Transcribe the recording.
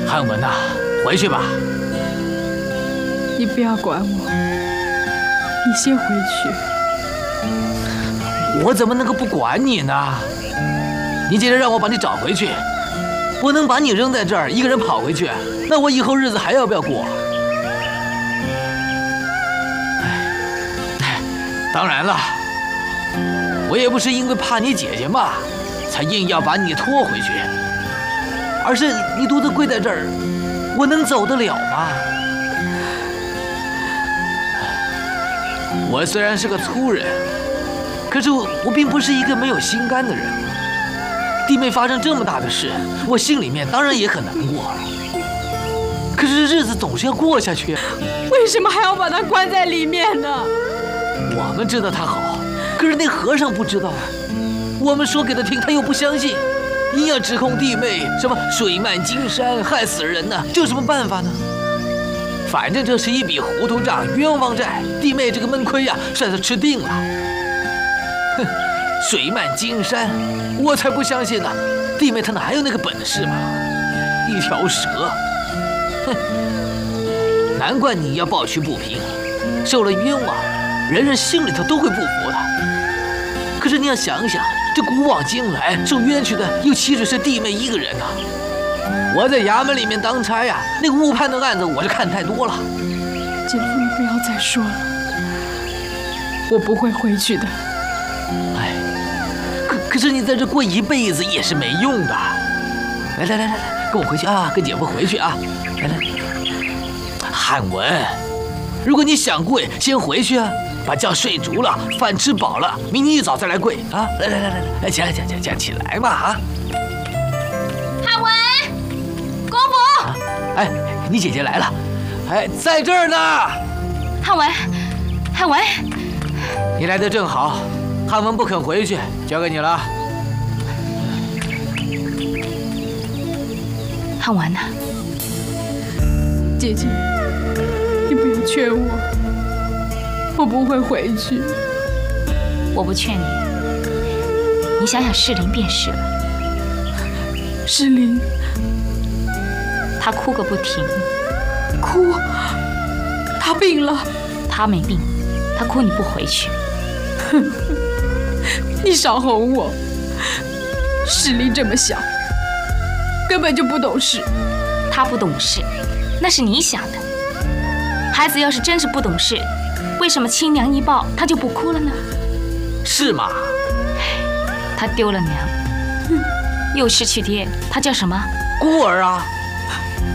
汉文呐，回去吧。 你不要管我，你先回去。 我怎么能够不管你呢？你既然让我把你找回去，我能把你扔在这儿，一个人跑回去，那我以后日子还要不要过？当然了，我也不是因为怕你姐姐骂，才硬要把你拖回去，而是你独自跪在这儿，我能走得了吗？我虽然是个粗人，可是我并不是一个没有心肝的人。弟妹发生这么大的事，我心里面当然也很难过。可是日子总是要过下去， 为什么还要把他关在里面呢？ 我们知道他好，可是那和尚不知道啊。我们说给他听，他又不相信，硬要指控弟妹什么水漫金山，害死人呢？这有什么办法呢？反正这是一笔糊涂账，冤枉债，弟妹这个闷亏呀，算是吃定了。哼，水漫金山，我才不相信呢！弟妹她哪有那个本事嘛？一条蛇，哼！难怪你要抱屈不平，受了冤枉，人人心里头都会不服的。可是你要想想，这古往今来受冤屈的又岂止是弟妹一个人啊？我在衙门里面当差呀，那个误判的案子我是看太多了。 姐夫，你不要再说了，我不会回去的。 哎，可是你在这过一辈子也是没用的。来，跟我回去啊，跟姐夫回去啊！来，汉文，如果你想跪，先回去啊，把觉睡足了，饭吃饱了，明天一早再来跪啊！来，起来嘛啊！ 汉文，公婆， 啊，哎，你姐姐来了，哎，在这儿呢。 汉文， 你来的正好，汉文不肯回去，交给你了。 汉文呐， 姐姐，你不要劝我，我不会回去。 我不劝你，你想想世林便是了。 世林， 他哭个不停。 哭？他病了？ 他没病，他哭你不回去。 哼，你少哄我。世林这么小，根本就不懂事。 他不懂事，那是你想的。孩子要是真是不懂事，为什么亲娘一抱他就不哭了呢？ 是吗？ 他丢了娘，又失去爹，他叫什么？ 孤儿啊。